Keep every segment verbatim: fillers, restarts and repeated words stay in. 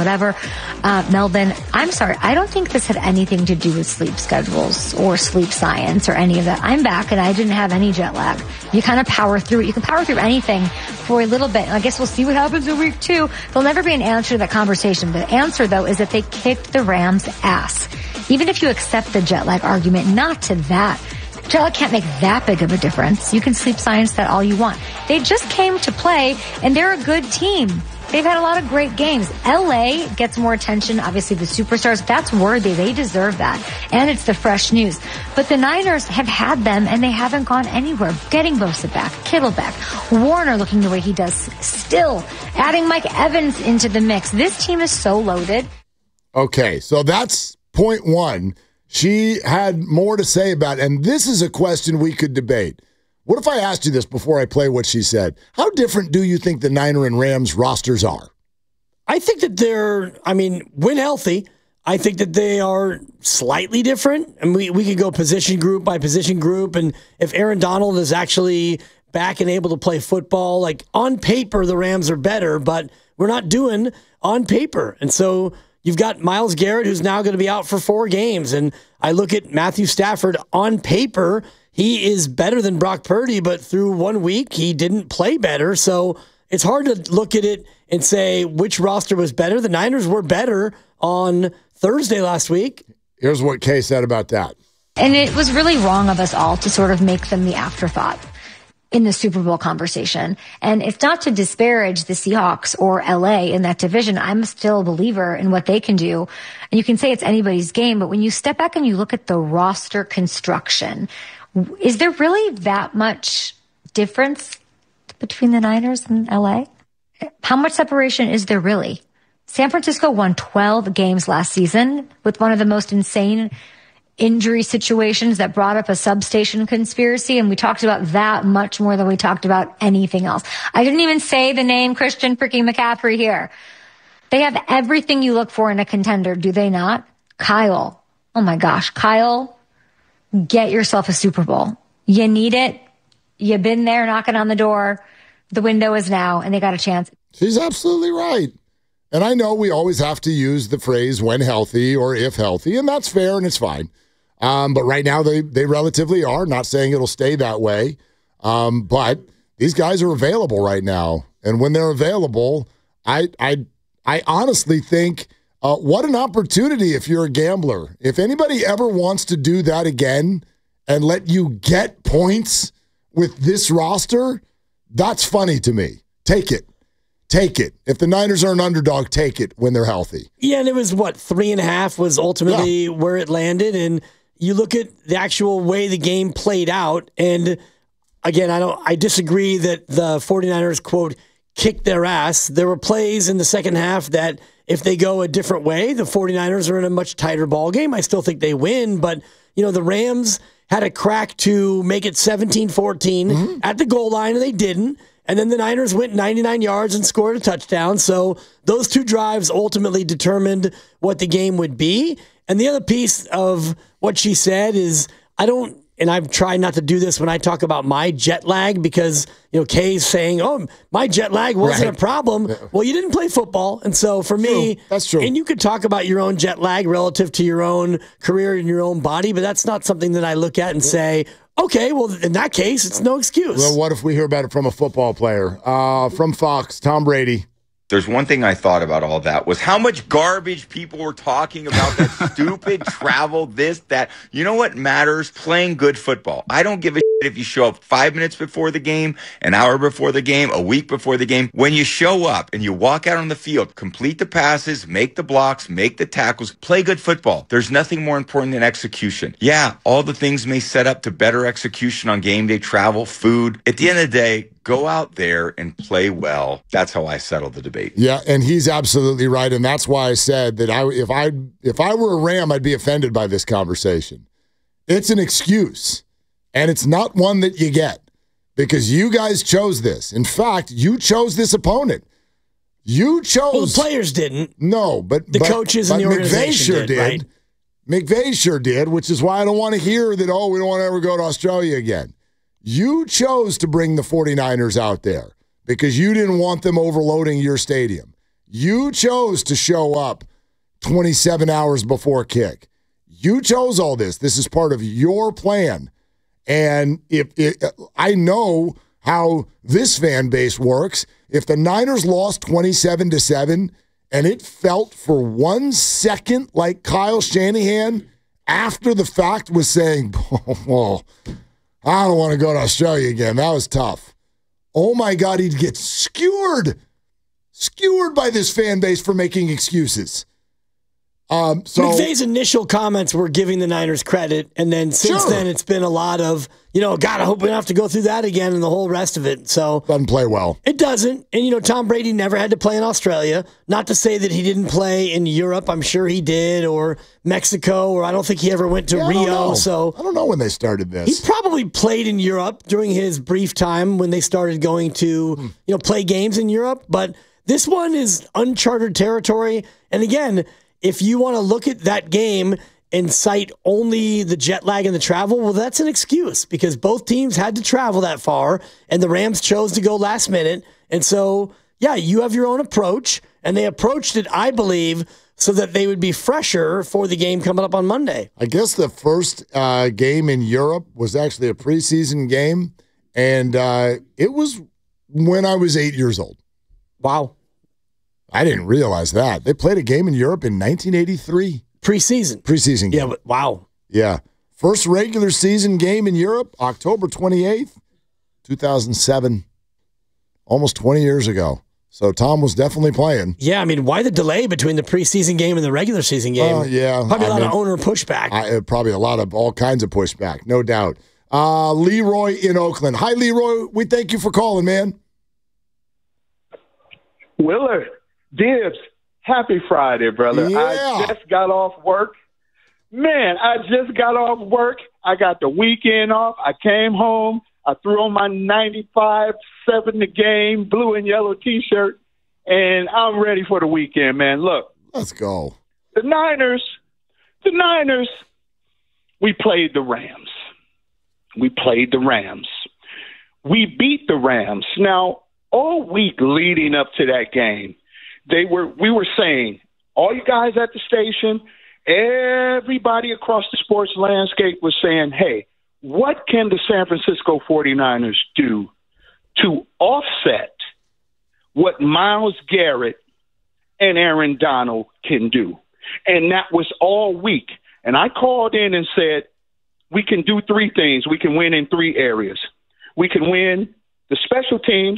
whatever. Uh, Melvin, I'm sorry. I don't think this had anything to do with sleep schedules or sleep science or any of that. I'm back and I didn't have any jet lag. You kind of power through it. You can power through anything for a little bit. I guess we'll see what happens in week two. There'll never be an answer to that conversation. The answer, though, is that they kicked the Rams' ass. Even if you accept the jet lag argument, not to that. Jet lag can't make that big of a difference. You can sleep science that all you want. They just came to play, and they're a good team. They've had a lot of great games. L A gets more attention. Obviously, the superstars, that's worthy. They deserve that. And it's the fresh news. But the Niners have had them, and they haven't gone anywhere. Getting Bosa back, Kittle back, Warner looking the way he does, still adding Mike Evans into the mix. This team is so loaded. Okay, so that's point one. She had more to say about it, and this is a question we could debate. What if I asked you this before I play what she said? How different do you think the Niner and Rams rosters are? I think that they're, I mean, when healthy, I think that they are slightly different. And we, we could go position group by position group. And if Aaron Donald is actually back and able to play football, like on paper, the Rams are better, but we're not doing on paper. And so you've got Myles Garrett, who's now going to be out for four games. And I look at Matthew Stafford on paper. He is better than Brock Purdy, but through one week, he didn't play better. So it's hard to look at it and say which roster was better. The Niners were better on Thursday last week. Here's what Kay said about that. And it was really wrong of us all to sort of make them the afterthought in the Super Bowl conversation. And it's not to disparage the Seahawks or L A in that division. I'm still a believer in what they can do. And you can say it's anybody's game, but when you step back and you look at the roster construction, is there really that much difference between the Niners and L A? How much separation is there really? San Francisco won twelve games last season with one of the most insane injury situations that brought up a substation conspiracy, and we talked about that much more than we talked about anything else. I didn't even say the name Christian freaking McCaffrey here. They have everything you look for in a contender, do they not? Kyle. Oh my gosh, Kyle. Get yourself a Super Bowl. You need it. You've been there knocking on the door. The window is now, and they got a chance. She's absolutely right. And I know we always have to use the phrase when healthy or if healthy, and that's fair and it's fine. Um, but right now they, they relatively are. Not saying it'll stay that way. Um, but these guys are available right now. And when they're available, I I I honestly think Uh, what an opportunity if you're a gambler. If anybody ever wants to do that again and let you get points with this roster, that's funny to me. Take it. Take it. If the Niners are an underdog, take it when they're healthy. Yeah, and it was, what, three and a half was ultimately yeah. where it landed. And you look at the actual way the game played out, and again, I don't. I disagree that the 49ers, quote, kicked their ass. There were plays in the second half that if they go a different way, the 49ers are in a much tighter ball game. I still think they win, but you know the Rams had a crack to make it seventeen fourteen mm-hmm. at the goal line, and they didn't. And then the Niners went ninety-nine yards and scored a touchdown. So those two drives ultimately determined what the game would be. And the other piece of what she said is, I don't, and I've tried not to do this when I talk about my jet lag because, you know, Kay's saying, oh, my jet lag wasn't right. a problem. Well, you didn't play football. And so for me, true. That's true. And you could talk about your own jet lag relative to your own career and your own body, but that's not something that I look at and say, okay, well, in that case, it's no excuse. Well, what if we hear about it from a football player? Uh, from Fox, Tom Brady. There's one thing I thought about all that was how much garbage people were talking about that stupid travel, this, that. You know what matters? Playing good football. I don't give a shit if you show up five minutes before the game, an hour before the game, a week before the game. When you show up and you walk out on the field, complete the passes, make the blocks, make the tackles, play good football. There's nothing more important than execution. Yeah, all the things may set up to better execution on game day, travel, food. At the end of the day, go out there and play well. That's how I settle the debate. Yeah, and he's absolutely right, and that's why I said that I if I if I were a Ram, I'd be offended by this conversation. It's an excuse, and it's not one that you get because you guys chose this. In fact, you chose this opponent. You chose. Well, the players didn't. No, but the but, coaches but and the organization McVay sure did. did. Right? McVay sure did, which is why I don't want to hear that. Oh, we don't want to ever go to Australia again. You chose to bring the 49ers out there because you didn't want them overloading your stadium. You chose to show up twenty-seven hours before kick. You chose all this. This is part of your plan. And if it, I know how this fan base works, if the Niners lost twenty-seven to seven and it felt for one second like Kyle Shanahan after the fact was saying, oh, I don't want to go to Australia again. That was tough. Oh, my God, he'd get skewered. Skewered by this fan base for making excuses. Um, so McVay's initial comments were giving the Niners credit, and then since Sure. then it's been a lot of, you know, God, I hope we don't have to go through that again and the whole rest of it. So doesn't play well. it doesn't. And, you know, Tom Brady never had to play in Australia. Not to say that he didn't play in Europe. I'm sure he did, or Mexico, or I don't think he ever went to Yeah, I don't Rio. know. So I don't know when they started he this. probably played in Europe during his brief time when they started going to, Hmm. you know, play games in Europe. But this one is uncharted territory. And again, if you want to look at that game and cite only the jet lag and the travel, well, that's an excuse because both teams had to travel that far and the Rams chose to go last minute. And so, yeah, you have your own approach, and they approached it, I believe, so that they would be fresher for the game coming up on Monday. I guess the first uh, game in Europe was actually a preseason game, and uh, it was when I was eight years old. Wow. I didn't realize that. They played a game in Europe in nineteen eighty-three. Preseason. Preseason game. Yeah, but wow. Yeah. First regular season game in Europe, October twenty-eighth, two thousand seven. Almost twenty years ago. So Tom was definitely playing. Yeah, I mean, why the delay between the preseason game and the regular season game? Uh, yeah. Probably a I lot mean, of owner pushback. I, uh, probably a lot of all kinds of pushback, no doubt. Uh, Leroy in Oakland. Hi, Leroy. We thank you for calling, man. Willard, Dibs, happy Friday, brother. Yeah. I just got off work. Man, I just got off work. I got the weekend off. I came home. I threw on my ninety-five seven the game, blue and yellow T-shirt, and I'm ready for the weekend, man. Look, Let's go. the Niners, the Niners, we played the Rams. We played the Rams. We beat the Rams. Now, all week leading up to that game, they were we were saying, all you guys at the station, everybody across the sports landscape was saying, hey, what can the San Francisco forty-niners do to offset what Myles Garrett and Aaron Donald can do? And that was all week. And I called in and said, we can do three things. We can win in three areas. We can win the special teams,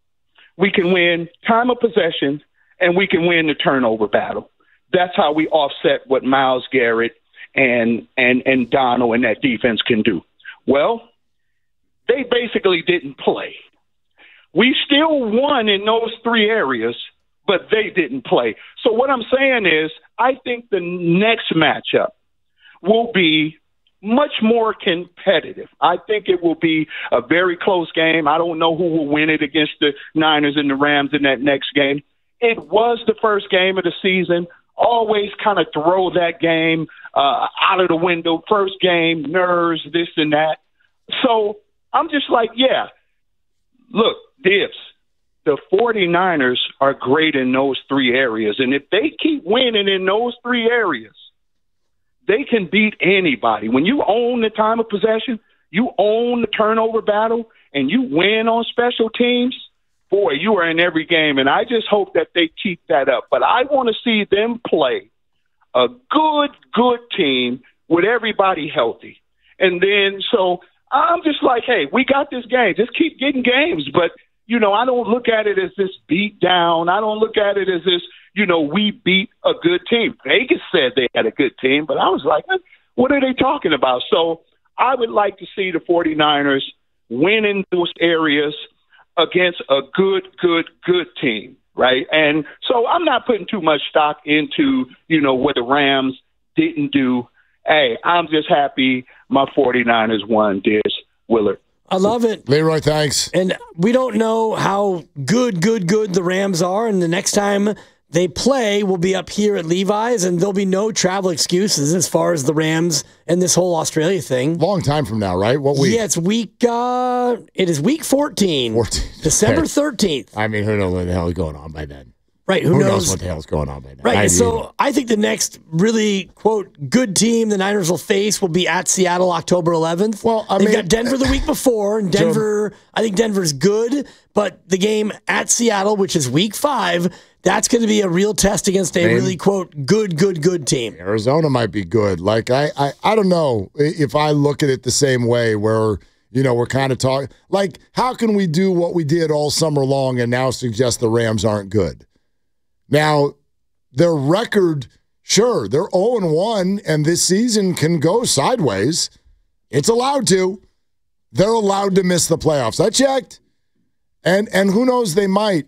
we can win time of possession, and we can win the turnover battle. That's how we offset what Myles Garrett and and and Donald and that defense can do. Well, they basically didn't play. We still won in those three areas, but they didn't play. So what I'm saying is I think the next matchup will be much more competitive. I think it will be a very close game. I don't know who will win it against the Niners and the Rams in that next game. It was the first game of the season. Always kind of throw that game uh, out of the window. First game, nerves, this and that. So I'm just like, yeah, look, Dibs, the forty-niners are great in those three areas. And if they keep winning in those three areas, they can beat anybody. When you own the time of possession, you own the turnover battle, and you win on special teams, boy, you are in every game. And I just hope that they keep that up. But I want to see them play a good, good team with everybody healthy. And then so I'm just like, hey, we got this game. Just keep getting games. But, you know, I don't look at it as this beat down. I don't look at it as this, you know, we beat a good team. Vegas said they had a good team, but I was like, what are they talking about? So I would like to see the forty-niners win in those areas against a good, good, good team, right? And so I'm not putting too much stock into, you know, what the Rams didn't do. Hey, I'm just happy my forty-niners won this, Willard. I love it. Leroy, thanks. And we don't know how good, good, good the Rams are. And the next time they play will be up here at Levi's, and there'll be no travel excuses as far as the Rams and this whole Australia thing. Long time from now, right? What week? Yeah, it's week, uh, it is week fourteen, fourteen. December thirteenth. I mean, who knows what the hell is going on by then? Right, who, who knows? knows what the hell's going on right now? Right, I, so I think the next really, quote, good team the Niners will face will be at Seattle October eleventh. Well, I They've mean, got Denver the week before, and Denver, I think Denver's good, but the game at Seattle, which is week five, that's going to be a real test against a Man. really, quote, good, good, good team. Arizona might be good. Like, I, I, I don't know if I look at it the same way where, you know, we're kind of talking. Like, how can we do what we did all summer long and now suggest the Rams aren't good? Now, their record, sure, they're oh and one, and this season can go sideways. It's allowed to. They're allowed to miss the playoffs. I checked. And and who knows, they might.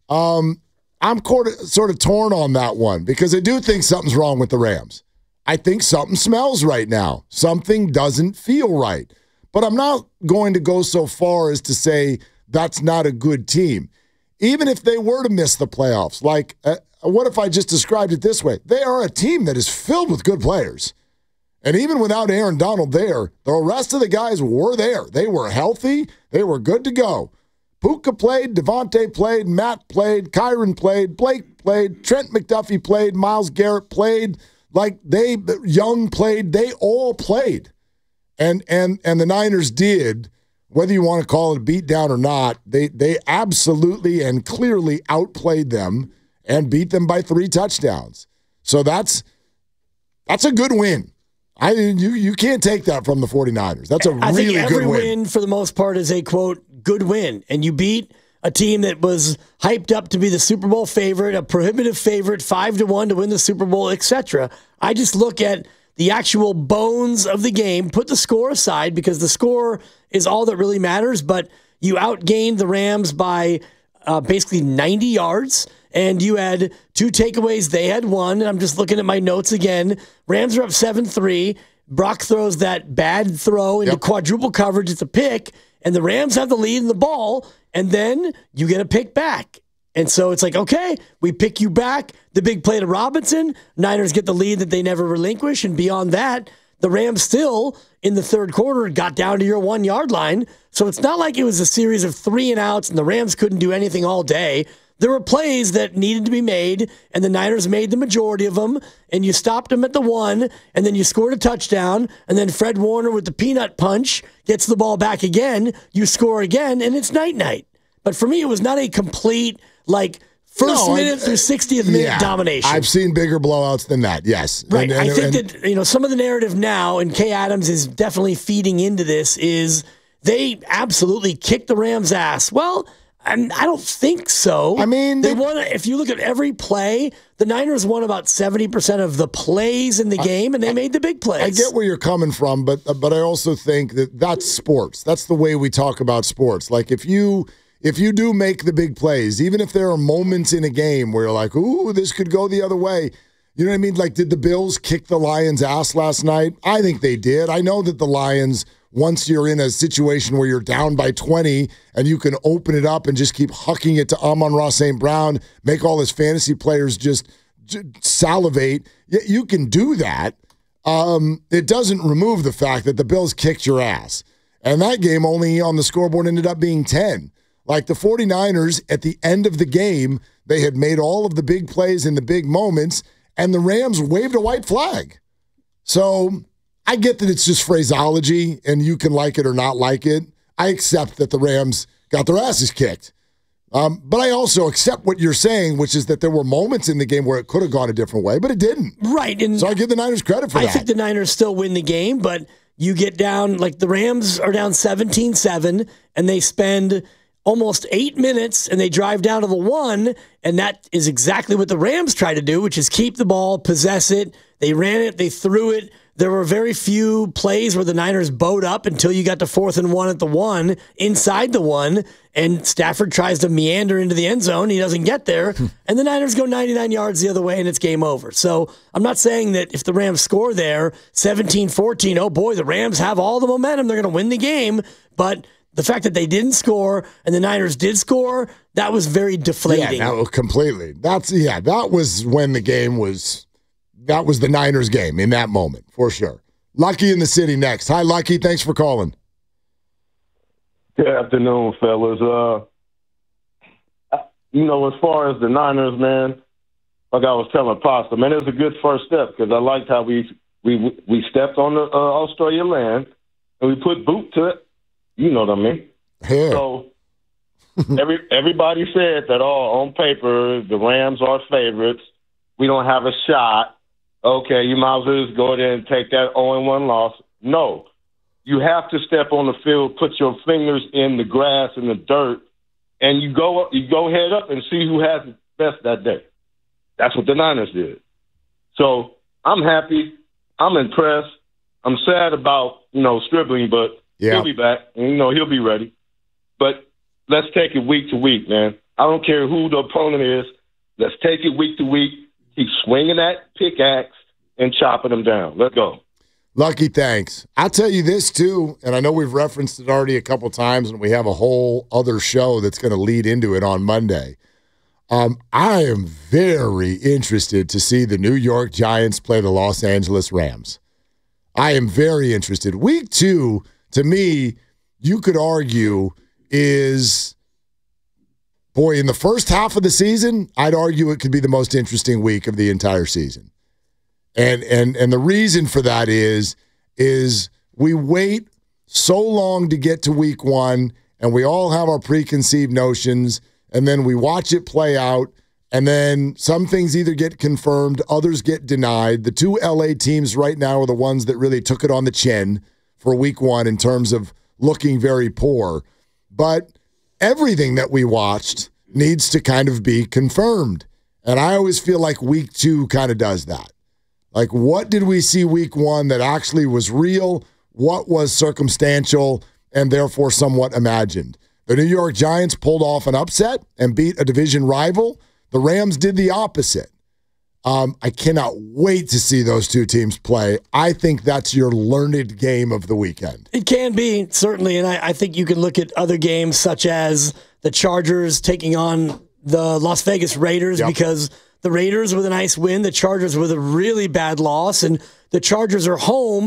Um, I'm sort of torn on that one because I do think something's wrong with the Rams. I think something smells right now. Something doesn't feel right. But I'm not going to go so far as to say that's not a good team. Even if they were to miss the playoffs, like, uh, what if I just described it this way? They are a team that is filled with good players. And even without Aaron Donald there, the rest of the guys were there. They were healthy. They were good to go. Puka played, Devontae played, Matt played, Kyron played, Blake played, Trent McDuffie played, Myles Garrett played. Like, they, Young played. They all played. And, and, and the Niners did. Whether you want to call it a beatdown or not, they they absolutely and clearly outplayed them and beat them by three touchdowns. So that's that's a good win. I you you can't take that from the 49ers. That's a I really think every good win. win, for the most part, is a, quote, good win. And you beat a team that was hyped up to be the Super Bowl favorite, a prohibitive favorite, five to one to win the Super Bowl, et cetera. I just look at the actual bones of the game, put the score aside because the score is all that really matters, but you outgained the Rams by uh, basically ninety yards, and you had two takeaways. They had one. I'm just looking at my notes again. Rams are up seven three. Brock throws that bad throw into yep. quadruple coverage. It's a pick, and the Rams have the lead in the ball, and then you get a pick back. And so it's like, okay, we pick you back. The big play to Robinson. Niners get the lead that they never relinquish. And beyond that, the Rams still, in the third quarter, got down to your one-yard line. So it's not like it was a series of three and outs and the Rams couldn't do anything all day. There were plays that needed to be made, and the Niners made the majority of them, and you stopped them at the one, and then you scored a touchdown, and then Fred Warner with the peanut punch gets the ball back again. You score again, and it's night-night. But for me, it was not a complete, like, first no, minute I, through sixtieth minute yeah, domination. I've seen bigger blowouts than that, yes. Right. And, and, I think and, that, you know, some of the narrative now, and Kay Adams is definitely feeding into this, is they absolutely kicked the Rams' ass. Well, I'm, I don't think so. I mean, they, they won. If you look at every play, the Niners won about seventy percent of the plays in the game, and they I, made the big plays. I get where you're coming from, but but I also think that that's sports. That's the way we talk about sports. Like, if you if you do make the big plays, even if there are moments in a game where you're like, ooh, this could go the other way. You know what I mean? Like, did the Bills kick the Lions' ass last night? I think they did. I know that the Lions, once you're in a situation where you're down by twenty and you can open it up and just keep hucking it to Amon-Ra Saint Brown, make all his fantasy players just j- salivate, you can do that. Um, it doesn't remove the fact that the Bills kicked your ass. And that game only on the scoreboard ended up being ten. Like, the 49ers, at the end of the game, they had made all of the big plays in the big moments, and the Rams waved a white flag. So I get that it's just phraseology, and you can like it or not like it. I accept that the Rams got their asses kicked. Um, but I also accept what you're saying, which is that there were moments in the game where it could have gone a different way, but it didn't. Right. And so I give the Niners credit for I that. I think the Niners still win the game, but you get down, like the Rams are down seventeen seven, and they spend almost eight minutes, and they drive down to the one, and that is exactly what the Rams try to do, which is keep the ball, possess it. They ran it, they threw it. There were very few plays where the Niners bowed up until you got to fourth and one at the one, inside the one, and Stafford tries to meander into the end zone. He doesn't get there, and the Niners go ninety-nine yards the other way, and it's game over. So I'm not saying that if the Rams score there, seventeen fourteen, oh boy, the Rams have all the momentum. They're going to win the game, but the fact that they didn't score and the Niners did score, that was very deflating. Yeah, that was completely. That's yeah, that was when the game was that was the Niners game in that moment, for sure. Lucky in the city next. Hi, Lucky. Thanks for calling. Good afternoon, fellas. Uh, you know, as far as the Niners, man, like I was telling Pasta, man, it was a good first step because I liked how we we we stepped on the uh, Australia land and we put boot to it. You know what I mean? Yeah. So every everybody said that, oh, on paper, the Rams are favorites. We don't have a shot. Okay, you might as well just go there and take that oh and one loss. No. You have to step on the field, put your fingers in the grass and the dirt, and you go you go head up and see who has the best that day. That's what the Niners did. So I'm happy. I'm impressed. I'm sad about, you know, Stribling, but yeah. he'll be back. And, you know, he'll be ready. But let's take it week to week, man. I don't care who the opponent is. Let's take it week to week. Keep swinging that pickaxe and chopping them down. Let's go. Lucky, thanks. I'll tell you this, too, and I know we've referenced it already a couple times, and we have a whole other show that's going to lead into it on Monday. Um, I am very interested to see the New York Giants play the Los Angeles Rams. I am very interested. Week two, to me, you could argue is, boy, in the first half of the season, I'd argue it could be the most interesting week of the entire season. And and and the reason for that is, is we wait so long to get to week one, and we all have our preconceived notions, and then we watch it play out, and then some things either get confirmed, others get denied. The two L A teams right now are the ones that really took it on the chin for week one in terms of looking very poor. But everything that we watched needs to kind of be confirmed. And I always feel like week two kind of does that. Like, what did we see week one that actually was real? What was circumstantial and therefore somewhat imagined? The New York Giants pulled off an upset and beat a division rival. The Rams did the opposite. Um, I cannot wait to see those two teams play. I think that's your learned game of the weekend. It can be, certainly, and I, I think you can look at other games such as the Chargers taking on the Las Vegas Raiders yep. because the Raiders with a nice win, the Chargers with a really bad loss, and the Chargers are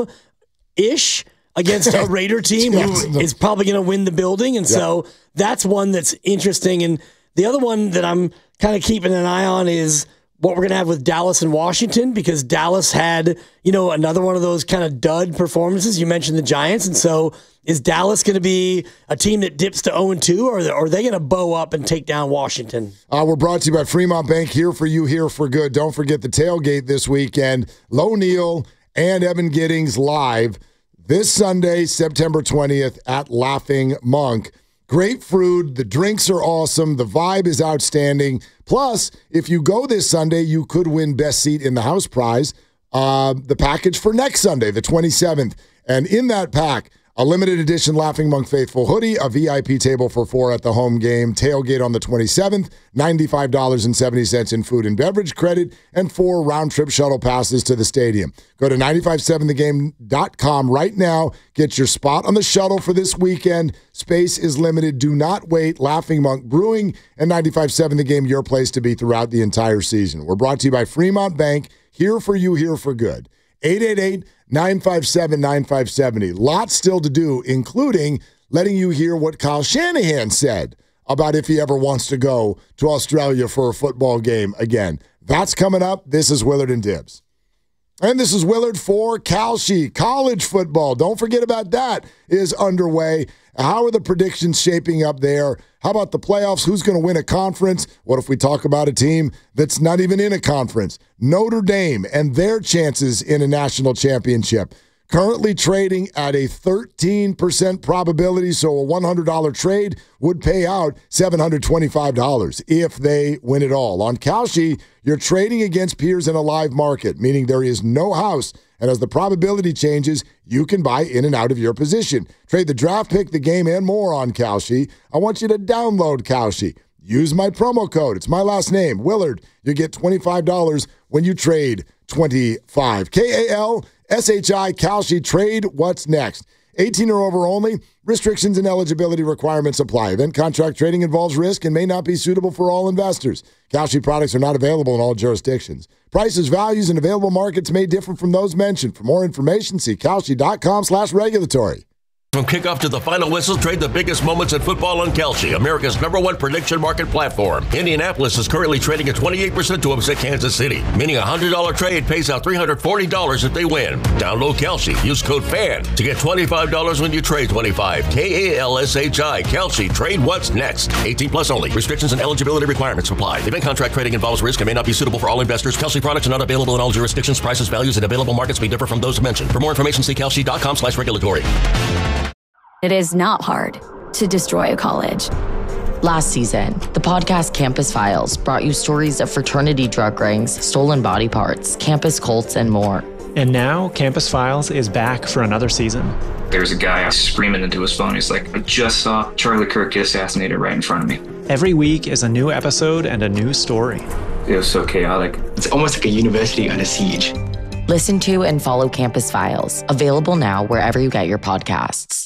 home-ish against a Raider team who is probably going to win the building, and yep. so that's one that's interesting. And the other one that I'm kind of keeping an eye on is what we're going to have with Dallas and Washington, because Dallas had, you know, another one of those kind of dud performances. You mentioned the Giants, and so is Dallas going to be a team that dips to oh and two, or are they going to bow up and take down Washington? Uh, we're brought to you by Fremont Bank, here for you, here for good. Don't forget the tailgate this weekend. Lo Neal and Evan Giddings live this Sunday, September twentieth at Laughing Monk. Great food. The drinks are awesome. The vibe is outstanding. Plus, if you go this Sunday, you could win Best Seat in the House prize, uh, the package for next Sunday, the twenty-seventh. And in that pack, a limited edition Laughing Monk Faithful hoodie, a V I P table for four at the home game, tailgate on the twenty-seventh, ninety-five dollars and seventy cents in food and beverage credit, and four round-trip shuttle passes to the stadium. Go to nine five seven the game dot com right now. Get your spot on the shuttle for this weekend. Space is limited. Do not wait. Laughing Monk Brewing and ninety-five seven The Game, your place to be throughout the entire season. We're brought to you by Fremont Bank, here for you, here for good. eight eight eight, nine five seven, nine five seven zero. Lots still to do, including letting you hear what Kyle Shanahan said about if he ever wants to go to Australia for a football game again. That's coming up. This is Willard and Dibs. And this is Willard for Kalshi. College football, don't forget about that, is underway. How are the predictions shaping up there? How about the playoffs? Who's going to win a conference? What if we talk about a team that's not even in a conference? Notre Dame and their chances in a national championship. Currently trading at a thirteen percent probability, so a one hundred dollars trade would pay out seven hundred twenty-five dollars if they win it all. On Kalshi, you're trading against peers in a live market, meaning there is no house, and as the probability changes, you can buy in and out of your position. Trade the draft pick, the game, and more on Kalshi. I want you to download Kalshi. Use my promo code. It's my last name, Willard. You get twenty-five dollars when you trade twenty-five. K A L S H I, Kalshi. Trade what's next. eighteen or over only. Restrictions and eligibility requirements apply. Event contract trading involves risk and may not be suitable for all investors. Kalshi products are not available in all jurisdictions. Prices, values, and available markets may differ from those mentioned. For more information, see Kalshi dot com slash regulatory. From kickoff to the final whistle, trade the biggest moments in football on Kalshi, America's number one prediction market platform. Indianapolis is currently trading at twenty-eight percent to upset Kansas City, meaning a one hundred dollars trade pays out three hundred forty dollars if they win. Download Kalshi. Use code FAN to get twenty-five dollars when you trade twenty-five. K A L S H I. Kalshi. Trade what's next. eighteen plus only. Restrictions and eligibility requirements apply. Event contract trading involves risk and may not be suitable for all investors. Kalshi products are not available in all jurisdictions. Prices, values, and available markets may differ from those mentioned. For more information, see kalshi.com slash regulatory. It is not hard to destroy a college. Last season, the podcast Campus Files brought you stories of fraternity drug rings, stolen body parts, campus cults, and more. And now, Campus Files is back for another season. There's a guy screaming into his phone. He's like, I just saw Charlie Kirk get assassinated right in front of me. Every week is a new episode and a new story. It was so chaotic. It's almost like a university under siege. Listen to and follow Campus Files, available now wherever you get your podcasts.